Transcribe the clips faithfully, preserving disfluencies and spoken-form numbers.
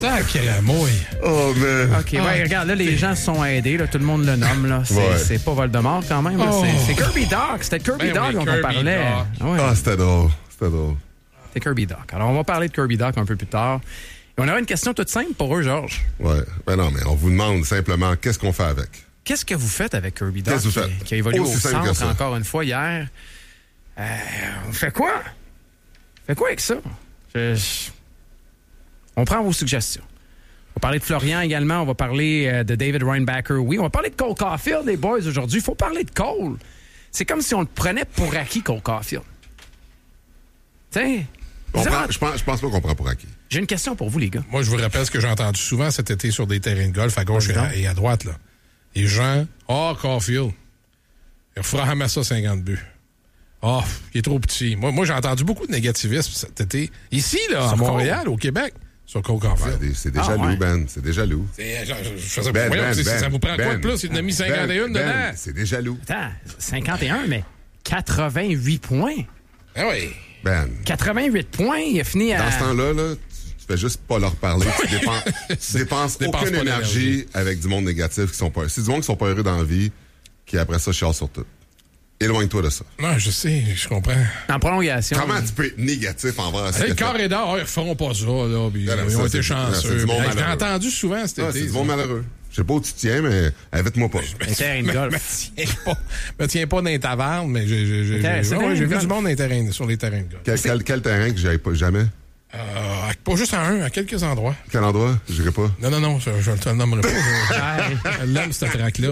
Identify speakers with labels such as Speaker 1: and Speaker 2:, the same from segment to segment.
Speaker 1: Sacramouille.
Speaker 2: Oh, man.
Speaker 3: OK, ah. ouais, regarde, là, les gens se sont aidés. Là, tout le monde le nomme. Là. C'est,
Speaker 2: ouais.
Speaker 3: c'est pas Voldemort quand même. Là.
Speaker 1: Oh.
Speaker 3: C'est, c'est Kirby Doc. C'était Kirby
Speaker 1: Ben
Speaker 3: Doc
Speaker 1: oui,
Speaker 3: dont
Speaker 1: Kirby
Speaker 3: on parlait.
Speaker 1: Doc.
Speaker 3: Ouais.
Speaker 2: Ah, c'était drôle. C'était drôle.
Speaker 3: C'est Kirby Doc. Alors, on va parler de Kirby Doc un peu plus tard. Et on aura une question toute simple pour eux, Georges.
Speaker 2: Ouais. Ben non, mais on vous demande simplement qu'est-ce qu'on fait avec.
Speaker 3: Qu'est-ce que vous faites avec Kirby Doc
Speaker 2: Qu'est-ce que vous faites?
Speaker 3: Qui, qui a évolué
Speaker 2: Aussi
Speaker 3: au
Speaker 2: simple que
Speaker 3: centre
Speaker 2: ça.
Speaker 3: encore une fois hier? Euh, on fait quoi? On fait quoi avec ça? Je, je... On prend vos suggestions. On va parler de Florian également. On va parler euh, de David Reinbacher. Oui, on va parler de Cole Caulfield, les boys, aujourd'hui. Il faut parler de Cole. C'est comme si on le prenait pour acquis, Cole Caulfield. Tiens.
Speaker 2: On prend, je, pense, je pense pas qu'on prend pour acquis.
Speaker 3: J'ai une question pour vous, les gars.
Speaker 1: Moi, je vous rappelle ce que j'ai entendu souvent cet été sur des terrains de golf à gauche et à, et à droite. Là. Les gens, ah, oh, Caulfield, il fera ramasser cinquante buts. Ah, oh, il est trop petit. Moi, moi, j'ai entendu beaucoup de négativisme cet été. Ici, là, à Montréal, au Québec, sur Cole Caulfield.
Speaker 2: Ouais, c'est déjà
Speaker 3: ah,
Speaker 2: loup,
Speaker 3: ouais.
Speaker 2: Ben. C'est déjà loup.
Speaker 1: C'est, je, je faisais,
Speaker 2: Ben,
Speaker 1: voyons,
Speaker 2: ben,
Speaker 1: c'est,
Speaker 2: ben,
Speaker 1: ça vous prend
Speaker 2: ben,
Speaker 1: quoi de plus? Il en a mis cinquante et un
Speaker 2: ben,
Speaker 1: dedans.
Speaker 2: Ben, c'est déjà loup.
Speaker 3: Attends, cinquante et un, mais quatre-vingt-huit points.
Speaker 1: Ah oui.
Speaker 2: Ben.
Speaker 3: quatre-vingt-huit points, il a fini à...
Speaker 2: Dans ce temps-là, là, tu, tu fais juste pas leur parler. Tu dépenses, tu dépenses
Speaker 1: Dépense
Speaker 2: aucune
Speaker 1: pas
Speaker 2: énergie
Speaker 1: d'énergie.
Speaker 2: avec du monde négatif qui sont pas... C'est du monde qui sont pas heureux dans la vie, qui après ça chialent sur tout. Éloigne-toi de ça.
Speaker 1: Non, je sais, je comprends.
Speaker 3: En prolongation.
Speaker 2: Comment tu peux être négatif envers
Speaker 1: Hey, le carré d'or, ils referont pas ça, là. Puis,
Speaker 2: Non, non,
Speaker 1: ils
Speaker 2: ça,
Speaker 1: ont
Speaker 2: c'est-
Speaker 1: été
Speaker 2: non, c'est
Speaker 1: chanceux.
Speaker 2: du monde
Speaker 1: Hey, je l'ai
Speaker 2: malheureux.
Speaker 1: entendu souvent cet
Speaker 2: Ah,
Speaker 1: été.
Speaker 2: c'est du
Speaker 1: ça.
Speaker 2: monde malheureux. Je sais pas où tu tiens, mais invite-moi pas.
Speaker 3: Un terrain de
Speaker 1: Me
Speaker 3: golf.
Speaker 1: tiens pas, me tiens pas dans les tavernes, mais j'ai, j'ai, j'ai,
Speaker 3: Terrain-
Speaker 1: j'ai,
Speaker 3: c'est
Speaker 1: ouais,
Speaker 3: terrain
Speaker 1: j'ai
Speaker 3: de
Speaker 1: vu
Speaker 3: golf.
Speaker 1: du monde dans les terrains, sur les terrains de golf.
Speaker 2: Quel, quel, quel terrain que j'aille pas jamais?
Speaker 1: Euh, pas juste à un, à quelques endroits.
Speaker 2: Quel endroit? J'irai pas.
Speaker 1: Non, non, non, je, je te le nommerai pas.
Speaker 3: Ouais.
Speaker 1: Je, je l'aime, cette traque-là.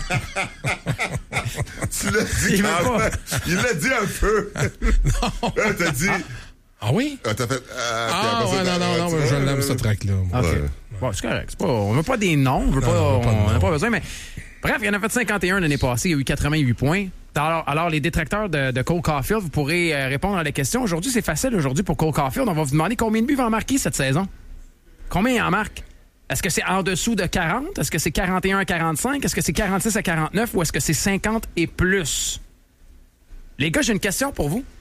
Speaker 2: Tu l'as dit
Speaker 3: Il
Speaker 2: quand
Speaker 3: veut pas.
Speaker 2: même. Il l'a dit un peu.
Speaker 1: Non.
Speaker 2: Euh, T'as dit...
Speaker 1: Ah oui?
Speaker 2: Ah, t'as fait... euh, puis
Speaker 1: Ah,
Speaker 2: après ça,
Speaker 1: ouais, non,
Speaker 2: t'as-
Speaker 1: non, non,
Speaker 2: tu
Speaker 1: mais
Speaker 2: vois,
Speaker 1: je l'aime,
Speaker 2: euh,
Speaker 1: cette traque-là. moi.
Speaker 3: OK.
Speaker 2: Ouais.
Speaker 3: Bon, c'est correct. C'est pas, on veut pas des noms. On veut pas,
Speaker 1: Non, on veut pas de
Speaker 3: on n'a
Speaker 1: noms.
Speaker 3: pas besoin, mais... Bref, il y en a fait cinquante et un l'année passée. Il y a eu quatre-vingt-huit points. Alors, alors les détracteurs de, de Cole Caulfield, vous pourrez euh, répondre à la question. Aujourd'hui, c'est facile. Aujourd'hui, pour Cole Caulfield, on va vous demander combien de buts il va en marquer cette saison. Combien il en marque? Est-ce que c'est en dessous de quarante? Est-ce que c'est quarante et un à quarante-cinq? Est-ce que c'est quarante-six à quarante-neuf? Ou est-ce que c'est cinquante et plus? Les gars, j'ai une question pour vous.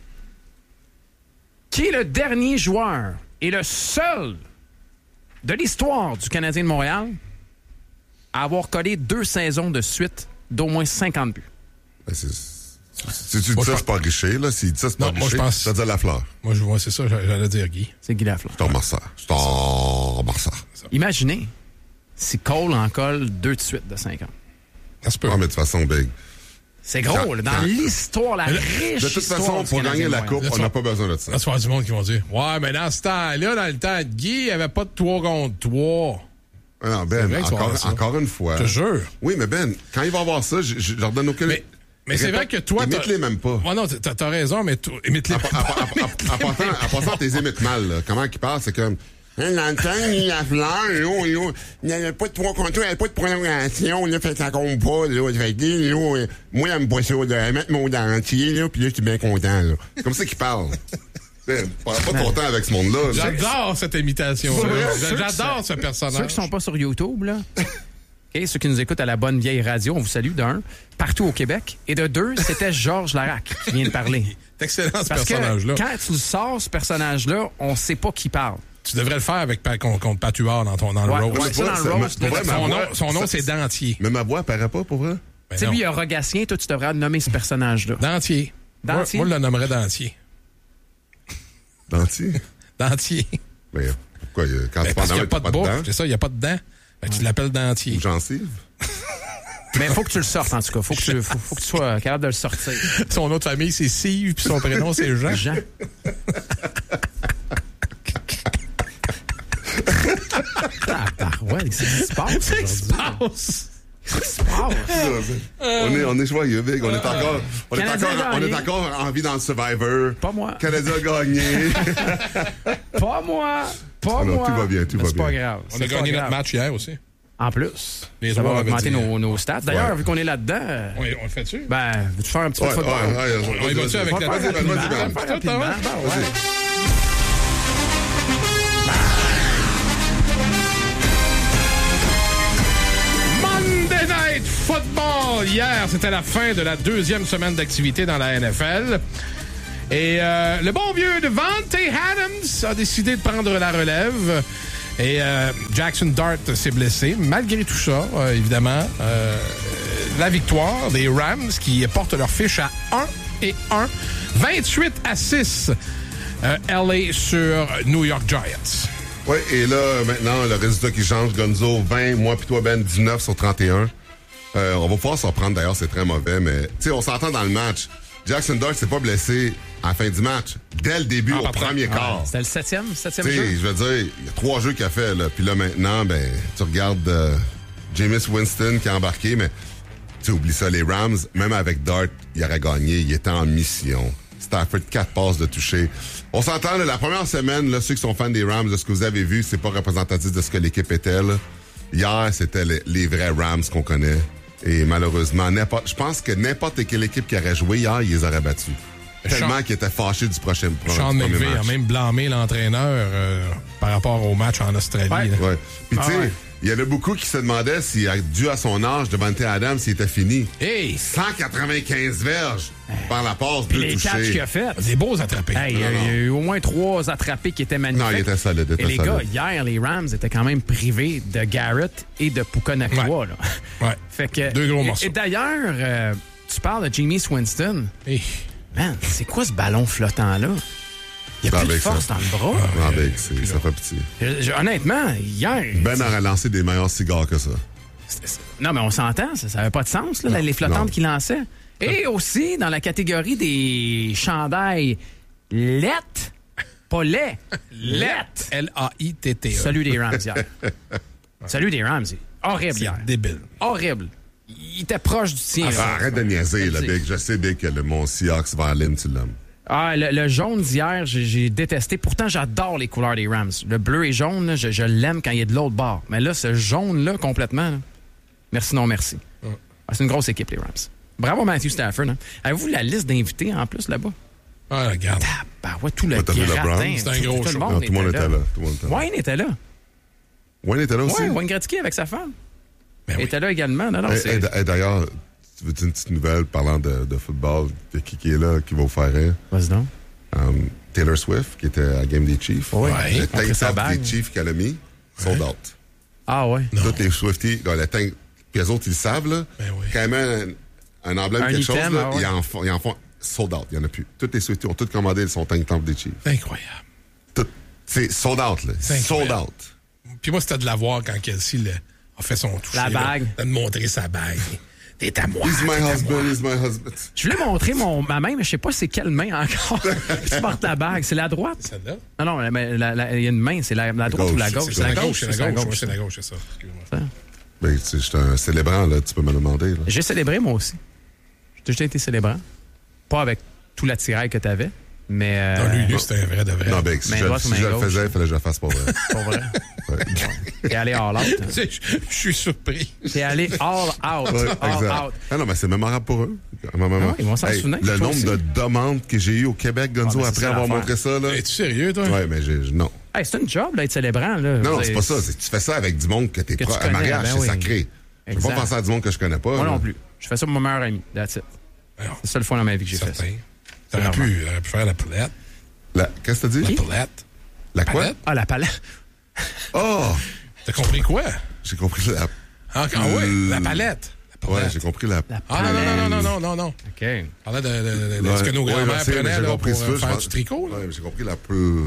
Speaker 3: Qui est le dernier joueur et le seul de l'histoire du Canadien de Montréal à avoir collé deux saisons de suite d'au moins cinquante buts?
Speaker 2: Ben, c'est- Si tu dis
Speaker 1: Moi,
Speaker 2: ça,
Speaker 1: je
Speaker 2: c'est pas riché, là. S'il dit ça, c'est
Speaker 1: Non,
Speaker 2: pas
Speaker 1: moi,
Speaker 2: riché,
Speaker 1: je pense-
Speaker 2: ça dit la fleur.
Speaker 1: Moi, je vois, c'est ça, j'allais dire Guy.
Speaker 3: C'est Guy Lafleur.
Speaker 2: Je t'en remercie. Je t'en remercie.
Speaker 3: Imaginez si Cole en colle deux de suite de cinquante.
Speaker 1: Ça se peut.
Speaker 2: Ah, mais de toute façon, Big.
Speaker 3: C'est gros,
Speaker 2: Quand-
Speaker 3: là, dans
Speaker 2: quand-
Speaker 3: l'histoire, la riche
Speaker 2: De toute
Speaker 3: histoire
Speaker 2: façon,
Speaker 3: du
Speaker 2: pour
Speaker 3: Canadien
Speaker 2: gagner
Speaker 3: de
Speaker 2: la
Speaker 3: Montréal.
Speaker 2: coupe, on n'a pas besoin de ça.
Speaker 1: Là, tu vas avoir du monde qui vont dire ouais, mais dans ce temps-là, dans le temps de Guy, il n'y avait pas de trois contre trois.
Speaker 2: Ah non, Ben,
Speaker 1: vrai que tu vas avoir
Speaker 2: encore,
Speaker 1: ça.
Speaker 2: encore une fois.
Speaker 1: Je te jure.
Speaker 2: Oui, mais Ben, quand il va avoir ça, je, je leur donne aucun...
Speaker 1: Mais, mais c'est vrai que toi. t'as-
Speaker 2: Imite-les même pas.
Speaker 1: Ouais, non, t'as, t'as raison, mais toi, imite-les
Speaker 2: En,
Speaker 1: pas.
Speaker 2: en, en, en, en passant, en passant, t'es imites mal, là. Comment qu'ils parlent, c'est comme... Hein, dans le temps, il y a fleur, là, là, il n'y avait pas de trois contre trois, il n'y avait pas de prolongation, là, fait que ça compte pas, là. Fait que, là, là, moi, j'aime pas ça, là. Mettre mon dentier, là, puis là, je suis bien content, là. C'est comme ça qu'ils parlent. Ben, parle pas ton temps avec ce monde-là. là.
Speaker 1: J'adore cette imitation.
Speaker 3: Ceux-
Speaker 1: là.
Speaker 3: ceux-
Speaker 1: J'adore ce
Speaker 3: Ceux
Speaker 1: personnage.
Speaker 3: qui sont pas sur YouTube, là, okay, ceux qui nous écoutent à la bonne vieille radio, on vous salue d'un, partout au Québec. Et de deux, c'était Georges Larac qui vient de parler.
Speaker 1: C'est excellent, ce
Speaker 3: Parce que
Speaker 1: personnage-là.
Speaker 3: quand tu sors, ce personnage-là, on sait pas qui parle.
Speaker 1: Tu devrais le faire avec Pa- contre, contre Patuard dans, ton, dans le
Speaker 3: Ouais,
Speaker 1: roast.
Speaker 3: ouais, ça, dans le
Speaker 2: Ça,
Speaker 3: roast,
Speaker 2: ma- pour vrai, ma
Speaker 1: Son
Speaker 2: voix-
Speaker 1: nom, son nom
Speaker 2: ça-
Speaker 1: c'est Dentier.
Speaker 2: Mais ma voix apparaît pas, pour vrai?
Speaker 1: Ben
Speaker 3: Tu sais,
Speaker 1: non.
Speaker 3: lui, il y a Rogatien, toi, tu devrais nommer ce personnage-là.
Speaker 1: Dentier.
Speaker 3: Dentier?
Speaker 1: Moi, moi, je le nommerais Dentier.
Speaker 2: Dentier?
Speaker 1: Dentier.
Speaker 2: Mais pourquoi? il y a- Quand
Speaker 1: Ben,
Speaker 2: tu
Speaker 1: parce
Speaker 2: parles
Speaker 1: qu'il n'y a pas de
Speaker 2: dents,
Speaker 1: bouche. C'est ça, il n'y a pas de dents. Ben, tu l'appelles Dentier.
Speaker 2: ou gencive?
Speaker 3: Mais il faut que tu le sortes, en tout cas. Faut que tu, faut, faut que tu sois capable de le sortir.
Speaker 1: Son nom de famille, c'est Sive, puis son prénom, c'est Jean.
Speaker 3: Jean. Ah, ouais, qu'est-ce qui se passe
Speaker 1: Qu'est-ce qui se
Speaker 3: aujourd'hui?
Speaker 1: passe?
Speaker 3: Qu'est-ce qui se passe?
Speaker 2: On est, on est joyeux, Big. On est encore, on est
Speaker 3: Canadien
Speaker 2: encore,
Speaker 3: a
Speaker 2: on
Speaker 3: gagné.
Speaker 2: est encore en vie dans le Survivor.
Speaker 3: Pas moi.
Speaker 2: Canadien a gagné.
Speaker 3: Pas moi! Pas
Speaker 2: Ah non,
Speaker 3: moi!
Speaker 2: tout va bien, tout
Speaker 3: Mais
Speaker 2: va
Speaker 3: c'est pas
Speaker 2: bien.
Speaker 3: grave.
Speaker 1: On
Speaker 3: C'est
Speaker 1: a
Speaker 3: pas
Speaker 1: gagné
Speaker 3: grave.
Speaker 1: notre match hier aussi.
Speaker 3: En plus,
Speaker 1: Les
Speaker 3: ça va
Speaker 1: joueurs avaient
Speaker 3: augmenter
Speaker 1: dit-
Speaker 3: nos, nos stats. D'ailleurs,
Speaker 2: Ouais.
Speaker 3: vu qu'on est là-dedans, euh,
Speaker 1: On, on le fait-tu?
Speaker 3: ben, veux-tu faire un petit
Speaker 2: Ouais,
Speaker 3: peu de
Speaker 2: ouais,
Speaker 3: football?
Speaker 2: ouais.
Speaker 1: On y va-tu avec
Speaker 3: On va
Speaker 1: la
Speaker 3: faire
Speaker 2: Vas-y,
Speaker 3: rapidement,
Speaker 2: vas-y,
Speaker 3: on va
Speaker 2: vas-y.
Speaker 3: faire rapidement. Ben ouais.
Speaker 1: Monday Night Football. Hier, c'était la fin de la deuxième semaine d'activité dans la N F L. Et euh, le bon vieux Devante Adams a décidé de prendre la relève. Et euh, Jackson Dart s'est blessé. Malgré tout ça, euh, évidemment, euh, la victoire des Rams qui portent leur fiche à un et un. vingt-huit à six, euh, L A sur New York Giants.
Speaker 2: Oui, et là, maintenant, le résultat qui change, Gonzo, vingt, moi puis toi, Ben, dix-neuf sur trente et un. Euh, on va pouvoir s'en prendre, d'ailleurs, c'est très mauvais, mais, tu sais, on s'entend dans le match. Jackson Dart s'est pas blessé à la fin du match, dès le début, ah, au premier ah, quart.
Speaker 3: C'était le septième, septième
Speaker 2: jeu? Tu sais, je veux dire, il y a trois jeux qu'il a fait, là. Puis là, maintenant, ben, tu regardes euh, Jameis Winston qui a embarqué, mais, tu sais, oublie ça, les Rams, même avec Dart, il aurait gagné, il était en mission. Stafford, quatre passes de toucher. On s'entend, là, la première semaine, là, ceux qui sont fans des Rams, de ce que vous avez vu, c'est pas représentatif de ce que l'équipe était, là. Hier, c'était les, les vrais Rams qu'on connaît. Et malheureusement, n'importe, je pense que n'importe quelle équipe qui aurait joué hier, ils les auraient battus. Tellement Sean, qu'ils étaient fâchés du prochain match.
Speaker 1: Sean McVay a même blâmé l'entraîneur euh, par rapport au match en Australie.
Speaker 2: Ouais. Ouais. Puis ah, tu sais, ouais. Il y en a beaucoup qui se demandaient si, dû à son âge, Devante Adams, s'il était fini.
Speaker 1: Hey!
Speaker 2: cent quatre-vingt-quinze verges par la passe,
Speaker 3: deux les touchés. Les catchs qu'il a fait.
Speaker 1: Des beaux attrapés.
Speaker 3: Hey, il y, y a eu au moins trois attrapés qui étaient magnifiques.
Speaker 2: Non, il était solide. Il était
Speaker 3: et les
Speaker 2: solide.
Speaker 3: gars, hier, les Rams étaient quand même privés de Garrett et de Puka Nacua.
Speaker 1: Ouais.
Speaker 3: Là.
Speaker 1: Ouais.
Speaker 3: Fait que,
Speaker 1: deux gros
Speaker 3: et,
Speaker 1: morceaux.
Speaker 3: Et d'ailleurs, euh, tu parles de Jameis Winston.
Speaker 1: Hey.
Speaker 3: Man, c'est quoi ce ballon flottant-là? Il y a plus de force ça. Dans le bras.
Speaker 2: Ah, ben, c'est, ça fait petit.
Speaker 3: Je, je, honnêtement, hier...
Speaker 2: Ben aurait lancé des meilleurs cigares que ça.
Speaker 3: C'est, c'est, non, mais on s'entend, ça n'avait pas de sens, là, non, les flottantes qu'il lançait. Et aussi, dans la catégorie des chandails lettres, pas lait, lettres.
Speaker 1: L A I T T E.
Speaker 3: Salut des Rams hier. Salut des Rams. Horrible
Speaker 1: c'est
Speaker 3: hier.
Speaker 1: Débile.
Speaker 3: Horrible. Il était proche du tien.
Speaker 2: Ah, arrête de niaiser, là, Big. Je sais, Big, que le, mon Seahawks va aller, tu l'aimes.
Speaker 3: Ah, le, le jaune d'hier, j'ai, j'ai détesté. Pourtant, j'adore les couleurs des Rams. Le bleu et jaune, là, je, je l'aime quand il est de l'autre bord. Mais là, ce jaune-là, complètement, là, merci, non, merci. Mm. Ah, c'est une grosse équipe, les Rams. Bravo, Matthew Stafford. Hein. Avez-vous la liste d'invités, en plus, là-bas?
Speaker 1: Ah, regarde.
Speaker 3: Ah, bah ouais, tout le gratin.
Speaker 1: C'est un gros
Speaker 3: tout,
Speaker 1: show.
Speaker 3: Tout le monde,
Speaker 2: non, tout
Speaker 3: était,
Speaker 2: monde
Speaker 3: là.
Speaker 2: était là. Tout le monde était là.
Speaker 3: Wayne était là.
Speaker 2: Wayne était là aussi?
Speaker 3: Oui, Wayne Gretzky avec sa femme.
Speaker 1: Ben oui.
Speaker 3: Il était là également. Non, non,
Speaker 2: et,
Speaker 3: c'est...
Speaker 2: et, et d'ailleurs, tu veux-tu une petite nouvelle parlant de, de football, de qui qui est là, qui va vous faire rire?
Speaker 3: Vas-y donc.
Speaker 2: Um, Taylor Swift, qui était à la game des Chiefs.
Speaker 3: Oui,
Speaker 2: le tank top des Chiefs qu'elle a mis, sold out.
Speaker 3: Ah ouais?
Speaker 2: Tous les Swifties, le tank, puis les autres, ils le savent, là.
Speaker 1: Ben oui.
Speaker 2: Quand même un, un emblème,
Speaker 3: un
Speaker 2: quelque
Speaker 3: item,
Speaker 2: chose, là,
Speaker 3: ah ouais.
Speaker 2: ils, en font, ils en font sold out. Il n'y en a plus. Tous les Swifties ont tous commandé son tank top des Chiefs.
Speaker 1: Incroyable.
Speaker 2: Tout, c'est sold out, là.
Speaker 1: C'est
Speaker 2: sold out.
Speaker 1: Puis moi, c'était de la voir quand Kelsey le, a fait son toucher.
Speaker 3: La bague.
Speaker 1: Là, de montrer sa bague. T'es à moi.
Speaker 2: He's my
Speaker 1: t'es
Speaker 2: husband, he's my husband.
Speaker 3: Je voulais montrer mon, ma main, mais je sais pas c'est quelle main encore. Tu portes la bague. C'est la droite?
Speaker 1: C'est celle-là?
Speaker 3: Non, non, il y a une main. C'est la, la droite
Speaker 2: gauche,
Speaker 3: ou la gauche?
Speaker 2: c'est
Speaker 3: C'est la gauche.
Speaker 1: C'est la gauche, c'est la gauche, c'est ça. Excuse-moi.
Speaker 2: Ben, tu sais, je suis un célébrant, là. Tu peux me le demander, là.
Speaker 3: J'ai célébré, moi aussi. J'ai déjà été célébrant. Pas avec tout l'attirail que t'avais, mais... Euh...
Speaker 1: Non, lui, lui c'était un vrai de vrai.
Speaker 2: Non, ben, si je, si je le faisais, il fallait que je le fasse pour vrai.
Speaker 3: Pour vrai?
Speaker 2: Ouais.
Speaker 3: T'es allé all out. Hein?
Speaker 1: Je, je suis surpris.
Speaker 3: T'es allé all out.
Speaker 2: Ouais,
Speaker 3: all
Speaker 2: exact.
Speaker 3: out.
Speaker 2: Ah non, mais c'est mémorable pour eux.
Speaker 3: Ah ouais, ils vont s'en
Speaker 2: hey,
Speaker 3: souvenir.
Speaker 2: Le nombre
Speaker 3: aussi.
Speaker 2: de demandes que j'ai eues au Québec, Gonzo,
Speaker 3: ah,
Speaker 2: après avoir
Speaker 3: l'affaire.
Speaker 2: montré ça, là.
Speaker 1: Es-tu sérieux, toi?
Speaker 2: Ouais, mais j'ai, non.
Speaker 3: Hey, c'est un job, là, être célébrant. Là.
Speaker 2: Non, non,
Speaker 3: Vous
Speaker 2: c'est
Speaker 3: avez...
Speaker 2: pas ça. C'est que tu fais ça avec du monde que t'es
Speaker 3: Que
Speaker 2: pro...
Speaker 3: tu
Speaker 2: Un
Speaker 3: connais,
Speaker 2: mariage,
Speaker 3: ben
Speaker 2: c'est
Speaker 3: oui.
Speaker 2: sacré. Je peux pas penser à du monde que je connais pas.
Speaker 3: Moi
Speaker 2: là.
Speaker 3: non plus. Je fais ça pour mon meilleur ami. That's it.
Speaker 1: Alors,
Speaker 3: c'est la seule fois dans ma vie que j'ai fait ça.
Speaker 1: T'aurais pu, pu faire la palette.
Speaker 2: La... Qu'est-ce que t'as dit?
Speaker 1: La palette.
Speaker 2: La quoi?
Speaker 1: Palette?
Speaker 3: Ah, la palette.
Speaker 2: Oh!
Speaker 1: T'as compris quoi?
Speaker 2: J'ai compris la...
Speaker 1: Ah, ah oui, la palette. La palette.
Speaker 2: Ouais, j'ai compris la...
Speaker 3: la
Speaker 1: ah non, non, non, non, non, non, non.
Speaker 3: OK.
Speaker 1: On parlait de, de, de, de
Speaker 2: ouais,
Speaker 1: ce que nos
Speaker 2: ouais,
Speaker 1: grands-mères
Speaker 2: sais,
Speaker 1: prenaient là, pour
Speaker 2: compris
Speaker 1: euh,
Speaker 2: ça,
Speaker 1: faire
Speaker 2: je...
Speaker 1: du tricot. Là.
Speaker 2: Ouais, mais j'ai compris la peu...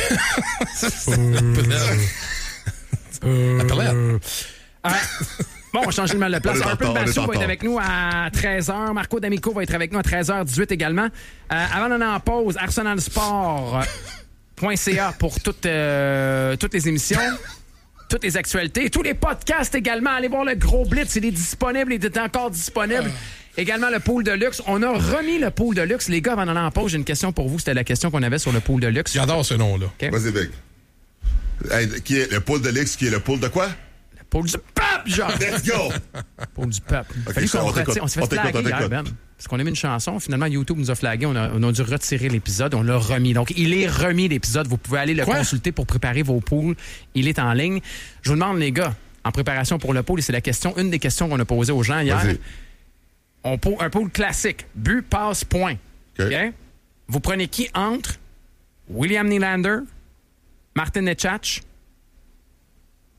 Speaker 1: La palette.
Speaker 3: Ah, bon, on va changer le mal de place.
Speaker 2: On est en
Speaker 3: Urban
Speaker 2: temps, on est
Speaker 3: Bassou
Speaker 2: en
Speaker 3: va être
Speaker 2: temps.
Speaker 3: avec nous à treize heures. Marco D'Amico va être avec nous à treize heures dix-huit également. Euh, avant d'aller en pause, arsenal sport point c a pour toutes, euh, toutes les émissions, toutes les actualités, tous les podcasts également. Allez voir le gros blitz, il est disponible, il est encore disponible. Également le pool de luxe. On a remis le pool de luxe. Les gars, avant d'aller en pause, j'ai une question pour vous. C'était la question qu'on avait sur le pool de luxe.
Speaker 1: J'adore ce nom-là.
Speaker 3: Okay.
Speaker 2: Vas-y, Big. Hey, qui est le pool de l'X, qui est le pool de quoi?
Speaker 3: Le pool du peuple, genre.
Speaker 2: Let's go!
Speaker 3: Le pool du peuple.
Speaker 2: Okay,
Speaker 3: Fallu
Speaker 2: ça,
Speaker 3: qu'on
Speaker 2: on
Speaker 3: retire. On s'est fait
Speaker 2: on t'écoute,
Speaker 3: flaguer
Speaker 2: on
Speaker 3: hier,
Speaker 2: t'écoute.
Speaker 3: Ben. Parce qu'on a mis une chanson. Finalement, YouTube nous a flagué. On a, on a dû retirer l'épisode. On l'a remis. Donc, il est remis, l'épisode. Vous pouvez aller le
Speaker 1: Quoi?
Speaker 3: consulter pour préparer vos pools. Il est en ligne. Je vous demande, les gars, en préparation pour le pool, et c'est la question, une des questions qu'on a posées aux gens hier.
Speaker 2: Vas-y.
Speaker 3: On po- un pool classique. But, passe, point.
Speaker 2: OK.
Speaker 3: OK? Vous prenez qui entre William Nylander, Martin Necas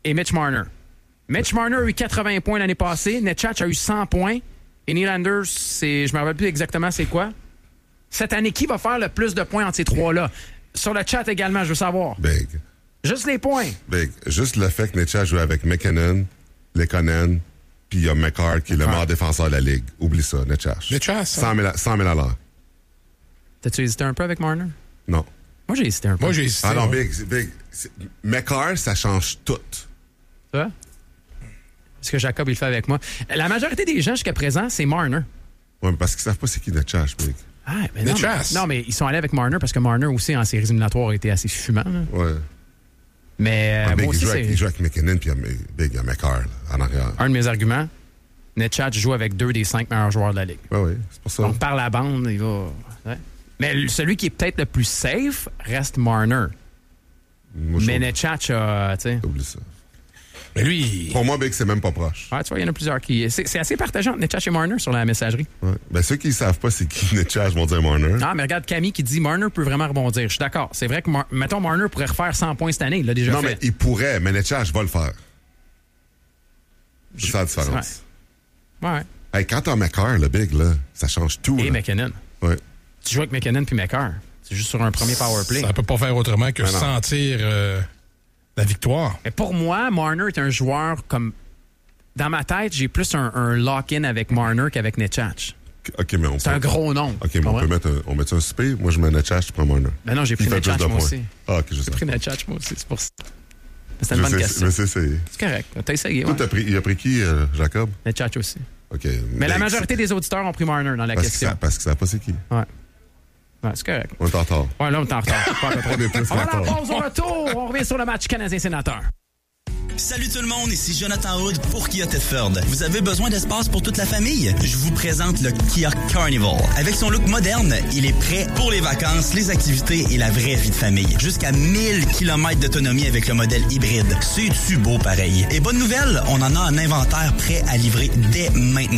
Speaker 3: et Mitch Marner. Mitch Marner a eu quatre-vingts points l'année passée. Netchach a eu cent points. Et Nylander, c'est, je ne me rappelle plus exactement c'est quoi. Cette année, qui va faire le plus de points entre ces trois-là? Sur le chat également, je veux savoir.
Speaker 2: Big.
Speaker 3: Juste les points.
Speaker 2: Big. Juste le fait que Netchach joue avec McKinnon, Lekonen, puis il y a McCart qui est le meilleur défenseur de la Ligue. Oublie ça, Netchach.
Speaker 1: Netchach,
Speaker 2: cent mille à l'heure.
Speaker 3: T'as-tu hésité un peu avec Marner?
Speaker 2: Non.
Speaker 3: Moi, j'ai hésité un peu.
Speaker 1: Moi, j'ai hésité.
Speaker 2: Ah non,
Speaker 1: ouais.
Speaker 2: Big. Big. McCart, ça change tout.
Speaker 3: Ça? Est-ce que Jacob, il le fait avec moi? La majorité des gens, jusqu'à présent, c'est Marner.
Speaker 2: Oui, mais parce qu'ils savent pas c'est qui Netchach, Big.
Speaker 3: Ah, mais non, mais, non, mais ils sont allés avec Marner parce que Marner aussi, en séries éliminatoires, a été assez fumant. Là.
Speaker 2: Ouais.
Speaker 3: Mais
Speaker 2: Ah,
Speaker 3: euh,
Speaker 2: Big,
Speaker 3: moi aussi,
Speaker 2: il, joue
Speaker 3: c'est...
Speaker 2: avec, il joue avec McKinnon, puis il y a, Big, il y a McCart, là, en arrière.
Speaker 3: Un de mes arguments, Netchach joue avec deux des cinq meilleurs joueurs de la Ligue.
Speaker 2: Oui, oui, c'est pour ça.
Speaker 3: Donc, par la bande, il va... Ouais. Mais celui qui est peut-être le plus safe reste Marner.
Speaker 2: Moi, je
Speaker 3: Mais
Speaker 2: trouve-
Speaker 3: Netchach, euh, tu sais...
Speaker 2: Oublie ça.
Speaker 1: Mais lui,
Speaker 2: Pour moi, Big, c'est même pas proche.
Speaker 3: Ouais, tu vois, il y en a plusieurs qui... C'est, c'est assez partagé entre Netchach et Marner sur la messagerie.
Speaker 2: Ouais. Ben, ceux qui ne savent pas c'est qui Netchach vont dire Marner.
Speaker 3: Ah, mais regarde Camille qui dit Marner peut vraiment rebondir. Je suis d'accord. C'est vrai que, Mar- mettons, Marner pourrait refaire cent points cette année. Il l'a déjà
Speaker 2: non,
Speaker 3: fait.
Speaker 2: mais il pourrait, mais Netchach va le faire. C'est ça la différence.
Speaker 3: Ouais. ouais.
Speaker 2: Hey, quand t'as McCart, le Big, là, ça change tout.
Speaker 3: Et
Speaker 2: là.
Speaker 3: McKinnon.
Speaker 2: Ouais.
Speaker 3: Tu joues avec McKinnon puis McCarr. C'est juste sur un premier power play.
Speaker 1: ça peut pas faire autrement que
Speaker 2: Ben non.
Speaker 1: sentir euh, la victoire.
Speaker 3: Mais pour moi, Marner est un joueur comme... Dans ma tête, j'ai plus un, un lock-in avec Marner qu'avec Netchach.
Speaker 2: OK, mais on
Speaker 3: C'est
Speaker 2: peut...
Speaker 3: un gros nom.
Speaker 2: OK, mais on peut mettre un... On met un souper? Moi, je mets Netchach, tu prends Marner.
Speaker 3: Ben non, j'ai pris
Speaker 2: Il fait plus
Speaker 3: Netchach,
Speaker 2: de
Speaker 3: moi
Speaker 2: points.
Speaker 3: aussi.
Speaker 2: Ah, OK, je sais.
Speaker 3: J'ai pris Netchach, moi aussi. C'est pour ça. C'est
Speaker 2: Je
Speaker 3: une bonne
Speaker 2: sais,
Speaker 3: question.
Speaker 2: mais c'est... c'est...
Speaker 3: C'est correct. T'as essayé,
Speaker 2: Toi,
Speaker 3: ouais.
Speaker 2: t'as pris... il a pris qui, euh, Jacob?
Speaker 3: Netchach aussi.
Speaker 2: OK.
Speaker 3: Mais la majorité des auditeurs ont pris Marner dans la
Speaker 2: parce
Speaker 3: question.
Speaker 2: Que ça, parce que ça pas c'est qui.
Speaker 3: Ouais. Ouais, c'est correct.
Speaker 2: On est en retard.
Speaker 3: Ouais, là, on est en retard. Pas à peu près.
Speaker 2: On est plus
Speaker 3: On va à la
Speaker 2: retard.
Speaker 3: pause au retour. On revient sur le match Canadien-Sénateur.
Speaker 4: Salut tout le monde, ici Jonathan Hood pour Kia Thetford. Vous avez besoin d'espace pour toute la famille? Je vous présente le Kia Carnival. Avec son look moderne, il est prêt pour les vacances, les activités et la vraie vie de famille. Jusqu'à mille kilomètres d'autonomie avec le modèle hybride. C'est-tu beau pareil? Et bonne nouvelle, on en a un inventaire prêt à livrer dès maintenant.